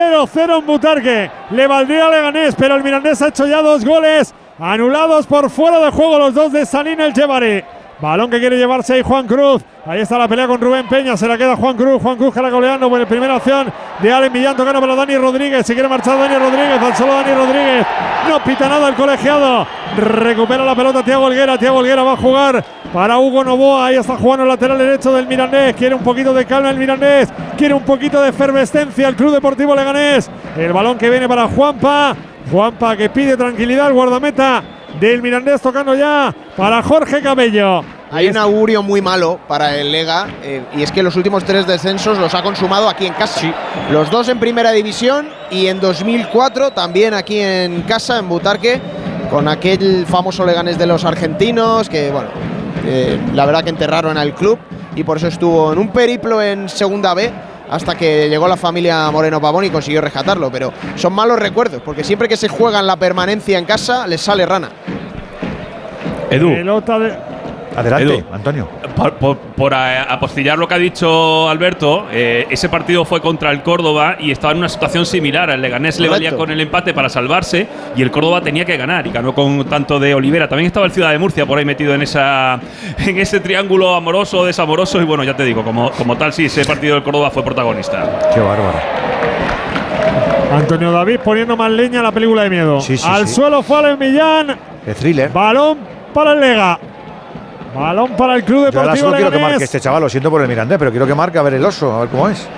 0-0 en Butarque. Le valdría a Leganés, pero el Mirandés ha hecho ya 2 goles anulados por fuera de juego, los 2 de Salín El Djebari. Balón que quiere llevarse ahí Juan Cruz. Ahí está la pelea con Rubén Peña. Se la queda Juan Cruz. Juan Cruz caracoleando. Bueno, primera acción de Alen Millán. Tocando para Dani Rodríguez. Se quiere marchar Dani Rodríguez. Al solo Dani Rodríguez. No pita nada el colegiado. Recupera la pelota Thiago Helguera. Thiago Helguera va a jugar para Hugo Novoa. Ahí está jugando el lateral derecho del Mirandés. Quiere un poquito de calma el Mirandés. Quiere un poquito de efervescencia el Club Deportivo Leganés. El balón que viene para Juanpa. Juanpa que pide tranquilidad al guardameta del Mirandés, tocando ya para Jorge Cabello. Hay un augurio muy malo para el Lega, y es que los últimos 3 descensos los ha consumado aquí en casa. Sí. Los 2 en primera división y en 2004 también aquí en casa, en Butarque, con aquel famoso Leganés de los argentinos que, bueno, la verdad que enterraron al club y por eso estuvo en un periplo en Segunda B hasta que llegó la familia Moreno Pavón y consiguió rescatarlo. Pero son malos recuerdos, porque siempre que se juegan la permanencia en casa les sale rana. Edu. Adelante, Edu, Antonio. Por apostillar lo que ha dicho Alberto, ese partido fue contra el Córdoba y estaba en una situación similar. El Leganés le valía con el empate para salvarse y el Córdoba tenía que ganar y ganó con tanto de Olivera. También estaba el Ciudad de Murcia por ahí metido en ese triángulo amoroso, desamoroso, y bueno, ya te digo, como tal, sí, ese partido del Córdoba fue protagonista. Qué bárbaro. Antonio David poniendo más leña a la película de miedo. Sí, al suelo fue Alen Millán. De thriller. Balón para el Lega. Balón para el Club Deportivo Leganés. Yo quiero que Leganés. marque este chaval, lo siento por el Mirandés, pero quiero que marque a ver el oso, a ver cómo es.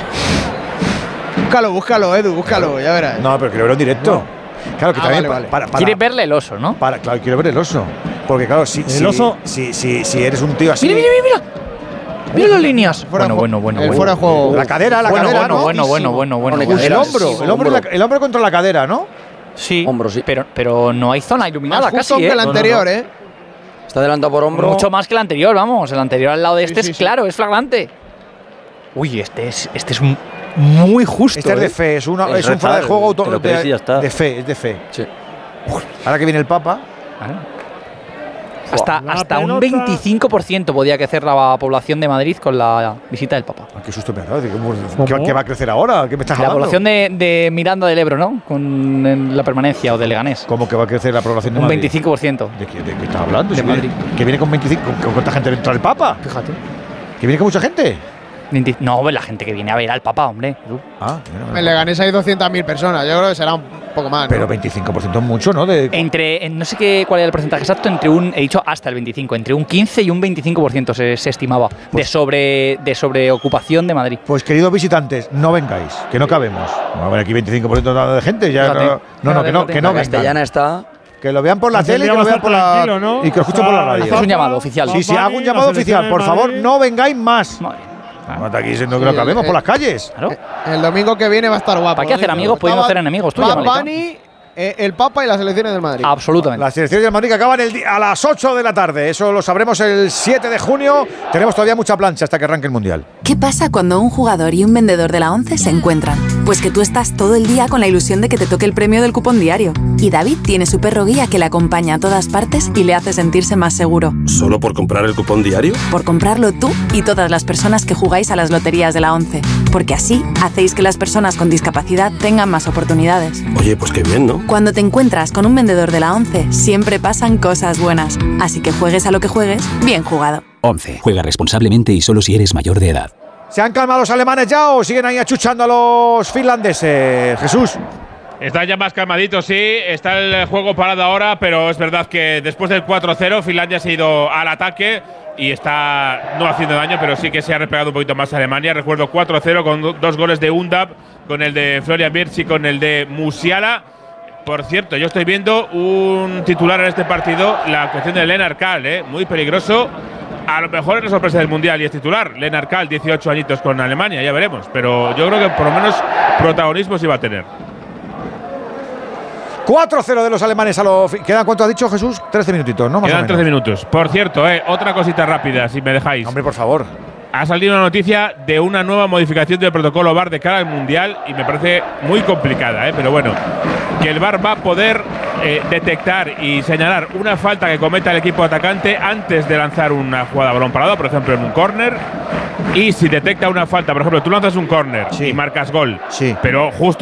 Búscalo, Edu, búscalo, ya verás. No, pero quiero verlo en directo. No. Claro que también vale. Quieres verle el oso, ¿no? Claro, quiero ver el oso. Porque claro, si eres un tío así. Mira. Mira las líneas. Bueno. Fuera de juego. La cadera, cadera, ¿no? Bueno. El hombro contra la cadera, ¿no? Sí. Hombro, sí. Pero no hay zona iluminada más casi, justo que el anterior, Está adelantado por hombro. Mucho más que el anterior, vamos. El anterior al lado de este es claro, es flagrante. Uy, este es muy justo. Este es de fe, es un fuera de juego de fe, es de fe. Sí. Ahora que viene el Papa. Hasta un 25% podía crecer la población de Madrid con la visita del Papa. Qué susto me ha dado. ¿Qué va a crecer ahora? ¿Qué me estás hablando? La población de Miranda del Ebro, ¿no? Con la permanencia, o de Leganés. ¿Cómo que va a crecer la población de Madrid? Un 25%. ¿De qué estás hablando? De Madrid. ¿Que viene con 25? ¿Con cuánta gente entra el Papa? Fíjate. ¿Que viene con mucha gente? No, la gente que viene a ver al Papa, hombre. En Leganés hay 200.000 personas. Yo creo que será un poco más, ¿no? Pero 25% es mucho, ¿no? No sé cuál era el porcentaje exacto, he dicho hasta el 25, entre un 15 y un 25% se estimaba de sobreocupación de Madrid. Pues queridos visitantes, no vengáis, que no cabemos. No va a haber aquí 25% de gente, ya que no. Castellana está. Que lo vean por la tele, que lo vean por la ¿no? y que lo escuchen por la radio. Es un llamado oficial. Sí, hago un llamado oficial. Por favor, no vengáis más. Aquí diciendo que no cabemos por las calles. Claro. El domingo que viene va a estar guapo. ¿Para qué hacer amigos pudiendo hacer enemigos? Tú Bani, el Papa y las selecciones del Madrid. Absolutamente. Las selecciones del Madrid que acaban a las 8 de la tarde. Eso lo sabremos el 7 de junio. Tenemos todavía mucha plancha hasta que arranque el Mundial. ¿Qué pasa cuando un jugador y un vendedor de la ONCE se encuentran? Pues que tú estás todo el día con la ilusión de que te toque el premio del cupón diario. Y David tiene su perro guía que le acompaña a todas partes y le hace sentirse más seguro. ¿Solo por comprar el cupón diario? Por comprarlo tú y todas las personas que jugáis a las loterías de la ONCE. Porque así hacéis que las personas con discapacidad tengan más oportunidades. Oye, pues qué bien, ¿no? Cuando te encuentras con un vendedor de la ONCE, siempre pasan cosas buenas. Así que juegues a lo que juegues, bien jugado. ONCE. Juega responsablemente y solo si eres mayor de edad. ¿Se han calmado los alemanes ya o siguen ahí achuchando a los finlandeses? Jesús. Están ya más calmaditos, sí. Está el juego parado ahora, pero es verdad que después del 4-0 Finlandia se ha ido al ataque y está no haciendo daño, pero sí que se ha replegado un poquito más a Alemania. Recuerdo 4-0 con 2 goles de Undab, con el de Florian Wirtz y con el de Musiala. Por cierto, yo estoy viendo un titular en este partido, la actuación de Lennart Kahl, muy peligroso. A lo mejor es la sorpresa del Mundial y es titular. Lennart Kahl, 18 añitos con Alemania, ya veremos. Pero yo creo que por lo menos protagonismo sí va a tener. 4-0 de los alemanes a los… ¿Quedan cuánto ha dicho Jesús? 13 minutitos, ¿no? Más Quedan 13 minutos. Por cierto, otra cosita rápida, si me dejáis. Hombre, por favor. ha salido una noticia de una nueva modificación del protocolo VAR de cara al Mundial y me parece muy complicada, pero bueno, que el VAR va a poder detectar y señalar una falta que cometa el equipo atacante antes de lanzar una jugada a balón parado, por ejemplo en un córner, y si detecta una falta, por ejemplo, tú lanzas un córner y marcas gol, pero justo